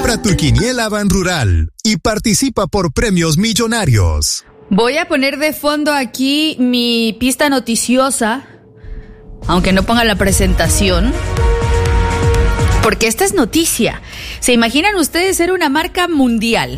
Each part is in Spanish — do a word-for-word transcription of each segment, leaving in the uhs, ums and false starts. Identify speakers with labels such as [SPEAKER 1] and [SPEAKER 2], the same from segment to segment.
[SPEAKER 1] Compra tu quiniela Banrural y participa por premios millonarios.
[SPEAKER 2] Voy a poner de fondo aquí mi pista noticiosa, aunque no ponga la presentación, porque esta es noticia. ¿Se imaginan ustedes ser una marca mundial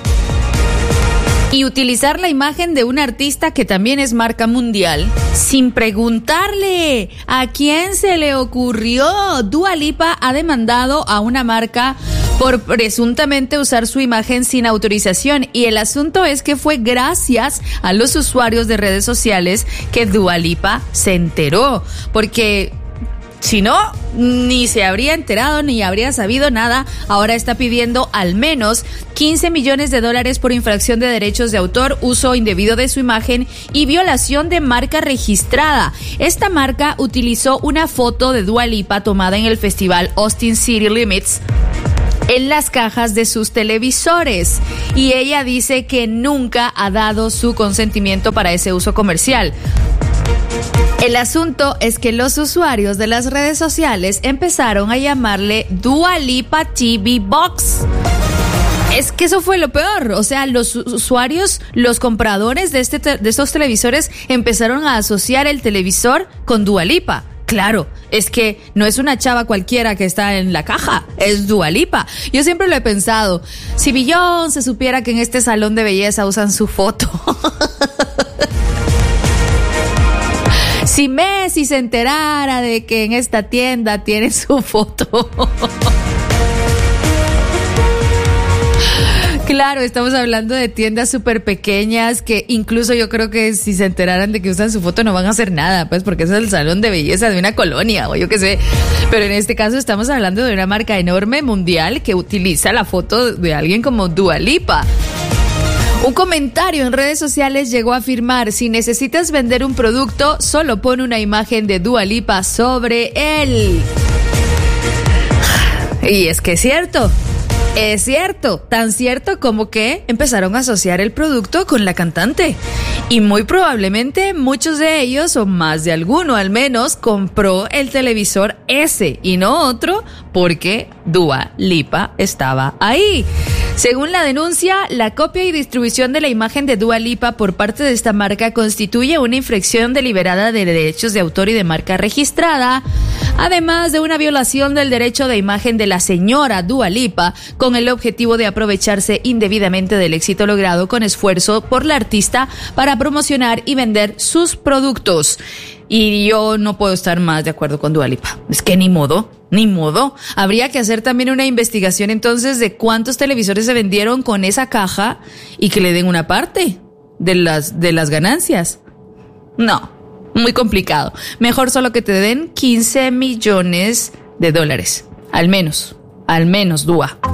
[SPEAKER 2] y utilizar la imagen de un artista que también es marca mundial sin preguntarle a quién se le ocurrió? Dua Lipa ha demandado a una marca por presuntamente usar su imagen sin autorización, y el asunto es que fue gracias a los usuarios de redes sociales que Dua Lipa se enteró, porque si no, ni se habría enterado ni habría sabido nada. Ahora está pidiendo al menos quince millones de dólares por infracción de derechos de autor, uso indebido de su imagen y violación de marca registrada. Esta marca utilizó una foto de Dua Lipa tomada en el festival Austin City Limits en las cajas de sus televisores, y ella dice que nunca ha dado su consentimiento para ese uso comercial. El asunto es que los usuarios de las redes sociales empezaron a llamarle Dua Lipa T V Box. Es que eso fue lo peor. O sea, los usuarios, los compradores de, este, de estos televisores empezaron a asociar el televisor con Dua Lipa. Claro, es que no es una chava cualquiera que está en la caja, es Dua Lipa. Yo siempre lo he pensado, si Beyoncé supiera que en este salón de belleza usan su foto, si Messi se enterara de que en esta tienda tiene su foto. Claro, estamos hablando de tiendas súper pequeñas que incluso yo creo que si se enteraran de que usan su foto no van a hacer nada, pues porque ese es el salón de belleza de una colonia o yo qué sé. Pero en este caso estamos hablando de una marca enorme mundial que utiliza la foto de alguien como Dua Lipa. Un comentario en redes sociales llegó a afirmar: si necesitas vender un producto, solo pon una imagen de Dua Lipa sobre él. Y es que es cierto. Es cierto, tan cierto como que empezaron a asociar el producto con la cantante. Y muy probablemente muchos de ellos, o más de alguno al menos, compró el televisor ese y no otro porque Dua Lipa estaba ahí. Según la denuncia, la copia y distribución de la imagen de Dua Lipa por parte de esta marca constituye una infracción deliberada de derechos de autor y de marca registrada, además de una violación del derecho de imagen de la señora Dua Lipa, con el objetivo de aprovecharse indebidamente del éxito logrado con esfuerzo por la artista para promocionar y vender sus productos. Y yo no puedo estar más de acuerdo con Dua Lipa. Es que ni modo, ni modo. Habría que hacer también una investigación entonces de cuántos televisores se vendieron con esa caja y que le den una parte de las, de las ganancias. No, muy complicado. Mejor solo que te den quince millones de dólares. Al menos, al menos, Dua.